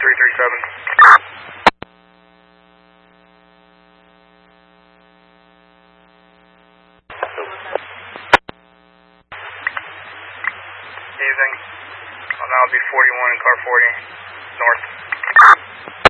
337. Evening. I'll now be 41 in car 40 north.